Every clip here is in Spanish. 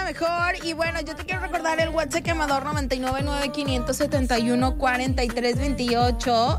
la mejor. Y bueno, yo te quiero recordar el WhatsApp quemador 999-571-4328.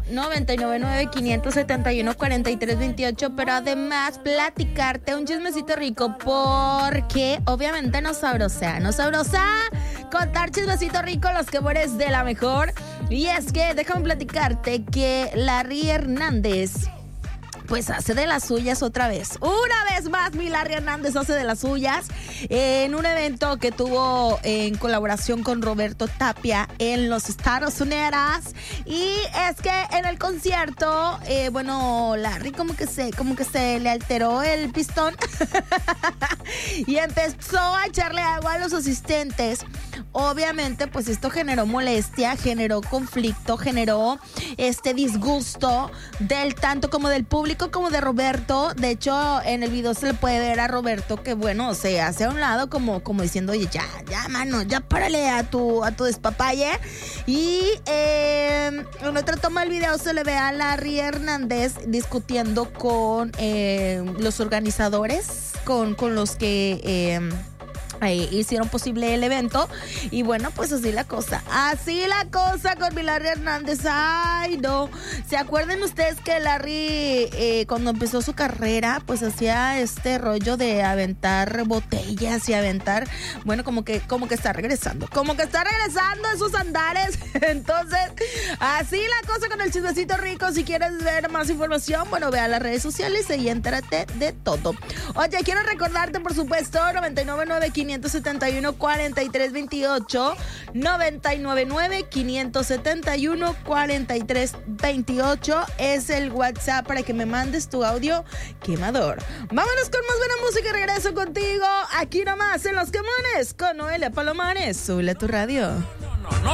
999-571-4328. Pero además platicarte un chismecito rico, porque obviamente nos sabrosa contar chismecito rico los que mueres de la mejor. Y es que déjame platicarte que Larry Hernández pues hace de las suyas otra vez. Una vez más, mi Larry Hernández hace de las suyas en un evento que tuvo en colaboración con Roberto Tapia en los Estados Unidos. Y es que en el concierto, bueno, Larry como que se le alteró el pistón y empezó a echarle agua a los asistentes. Obviamente, pues esto generó molestia, generó conflicto, generó disgusto del tanto como del público como de Roberto. De hecho, en el video se le puede ver a Roberto que, bueno, se hace a un lado como diciendo, oye, ya, mano, ya párale a tu despapalle. Y en otra toma del video se le ve a Larry Hernández discutiendo con los organizadores, con los que hicieron posible el evento. Y bueno, pues así la cosa con mi Larry Hernández. Ay, no. ¿Se acuerdan ustedes que Larry cuando empezó su carrera pues hacía este rollo de aventar botellas y aventar, bueno, como que está regresando esos andares? Entonces, así la cosa con el chismecito rico. Si quieres ver más información, bueno, ve a las redes sociales y entérate de todo. Oye, quiero recordarte, por supuesto, 999-571-4328, 999-571-4328 es el WhatsApp para que me mandes tu audio quemador. Vámonos con más buena música y regreso contigo aquí nomás en Los Quemones con Noelia Palomares. Súbele a tu radio.